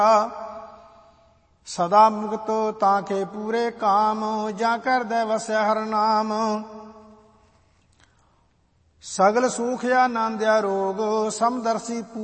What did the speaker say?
ਸਦਾ ਮੁਕਤ ਤਾਂ ਕੇ ਪੂਰੇ ਕਾਮ, ਜਾਂ ਕਰਦੈ ਵਸਿਆ ਹਰਿ ਨਾਮ। ਸਗਲ ਸੂਖ ਆਨੰਦ ਆਰੋਗ, ਸਮਦਰਸੀ